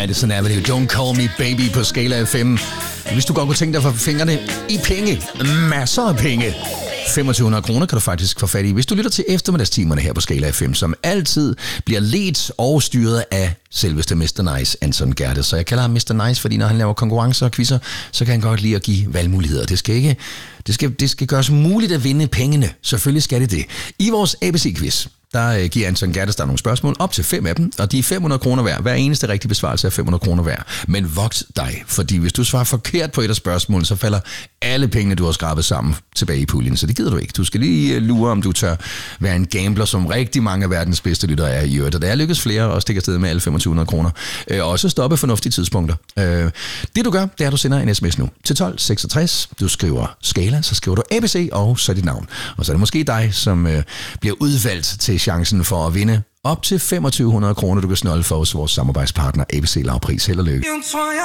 Madison Avenue, Don't Call Me Baby på skala af 5. Hvis du godt kunne tænke dig for fingrene i penge, masser af penge, 2500 kroner kan du faktisk få fat i, hvis du lytter til eftermiddagstimerne her på skala af 5, som altid bliver ledt og styret af selveste Mr. Nice, Anton Gerte. Så jeg kalder ham Mr. Nice, fordi når han laver konkurrencer og quizzer, så kan han godt lide at give valgmuligheder. Det skal gøres muligt at vinde pengene. Selvfølgelig skal det. I vores ABC-quiz, der giver Anton Gertes der nogle spørgsmål, op til 5 af dem, og de er 500 kroner hver. Hver eneste rigtige besvarelse er 500 kroner hver. Men vogt dig, fordi hvis du svarer forkert på et af spørgsmålene, så falder alle pengene, du har skrabet sammen, tilbage i puljen. Så det gider du ikke. Du skal lige lure, om du tør være en gambler, som rigtig mange af verdens bedste lyttere er i øvrigt. Og der er lykkes flere og stikker afsted med alle 2500 kroner. Også stoppe fornuftige tidspunkter. Det du gør, det er, at du sender en sms nu til 1266. Du skriver skala, så skriver du ABC og så dit navn. Og så er det måske dig, som bliver udvalgt til chancen for at vinde op til 2500 kroner, du kan snolde for vores samarbejdspartner ABC Lavpris. Held og lykke.